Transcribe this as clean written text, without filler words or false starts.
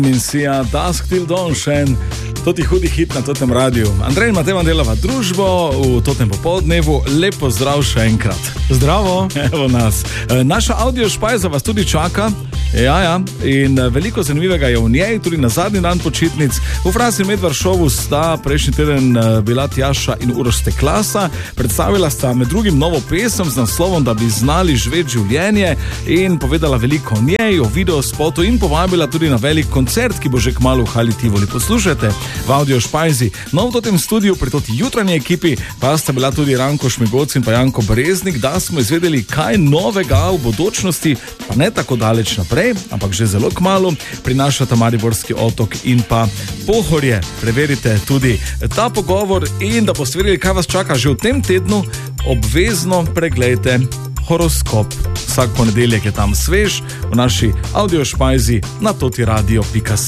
Misija Dusk Till Dawn, še en toti hudi hit na totem radiju. Andrej in Matej vam delava družbo v totem popoldnevu. Lep pozdrav še enkrat. Zdravo. Evo nas. Naša audio špajza vas tudi čaka. Ja, in veliko zanimivega je v njej, tudi na zadnji dan počitnic. V Franciji Medvar šovu sta prejšnji teden bila Tjaša in Uroš Steklasa. Predstavila sta med drugim novo pesem z naslovom Da bi znali živeti življenje in povedala veliko o njej, o videospotu in povabila tudi na velik koncert, ki bo že kmalu v Hali Tivoli. Poslušajte v audio špajzi. No, v totem studiu pri toti jutranji ekipi pa sta bila tudi Ranko Šmigoc in pa Janko Breznik, da smo izvedeli, kaj novega v bodočnosti, pa ne tako daleč naprej, ampak že zelo kmalu prinašata Mariborski otok in pa Pohorje. Preverite tudi ta pogovor in da boste vedeli, kaj vas čaka že v tem tednu, obvezno preglejte horoskop. Vsak ponedeljek je tam svež v naši audio špajzi na totiradio.si.